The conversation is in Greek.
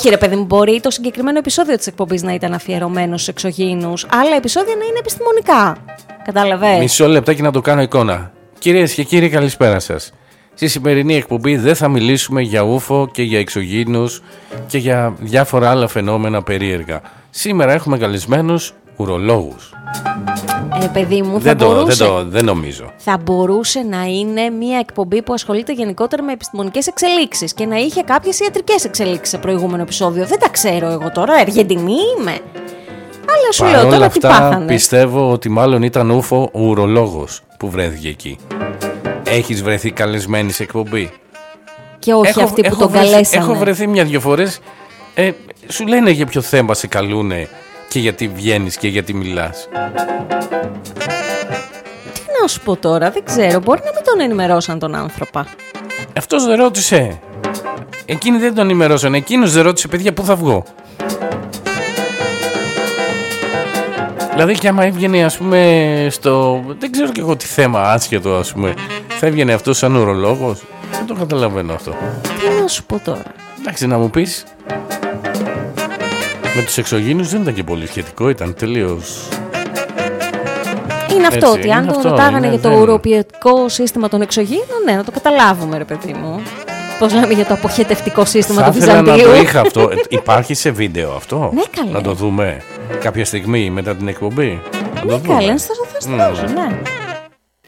Όχι, ρε παιδί μου, μπορεί το συγκεκριμένο επεισόδιο της εκπομπής να ήταν αφιερωμένο στους εξωγήινους, άλλα επεισόδια να είναι επιστημονικά. Κατάλαβες. Μισό λεπτάκι να το κάνω εικόνα. Κυρίες και κύριοι, καλησπέρα σας. Στη σημερινή εκπομπή δεν θα μιλήσουμε για ούφο και για εξωγήινους και για διάφορα άλλα φαινόμενα περίεργα. Σήμερα έχουμε καλεσμένους ουρολόγους. Παιδί μου, δεν νομίζω. Θα μπορούσε να είναι μια εκπομπή που ασχολείται γενικότερα με επιστημονικές εξελίξεις και να είχε κάποιες ιατρικές εξελίξεις σε προηγούμενο επεισόδιο. Δεν τα ξέρω εγώ τώρα, Αργεντινή είμαι. Αλλά σου λέω τώρα τι πάθανε. Πιστεύω ότι μάλλον ήταν ούφο ο ουρολόγος που βρέθηκε εκεί. Έχεις βρεθεί καλεσμένη σε εκπομπή? Και όχι αυτοί που τον καλέσανε. Έχω βρεθεί μια-δυο φορές. Σου λένε για ποιο θέμα σε καλούνε και γιατί βγαίνεις και γιατί μιλάς. Τι να σου πω τώρα, δεν ξέρω. Μπορεί να μην τον ενημερώσαν τον άνθρωπα. Αυτός δεν ρώτησε. Εκείνοι δεν τον ενημερώσαν. Εκείνος δεν ρώτησε, παιδιά, πού θα βγω. Δηλαδή και άμα έβγαινε, ας πούμε, στο... δεν ξέρω και εγώ τι θέμα άσχετο, ας πούμε, θα έβγαινε αυτό σαν ουρολόγος. Δεν το καταλαβαίνω αυτό. Τι να σου πω τώρα. Εντάξει, να μου πεις. Με τους εξωγήινους δεν ήταν και πολύ σχετικό, ήταν τελείως... Είναι αυτό, ότι αν τον ρωτάγανε για το ουροποιητικό σύστημα των εξωγήινων, ναι, να το καταλάβουμε, ρε παιδί μου. Πώς λέμε για το αποχετευτικό σύστημα του Βυζαντίου. Θα ήθελα να το είχα αυτό. Υπάρχει σε βίντεο αυτό? Ναι, καλέ. Να το δούμε κάποια στιγμή μετά την εκπομπή. Ναι, καλέ, θα το δώσω, ναι.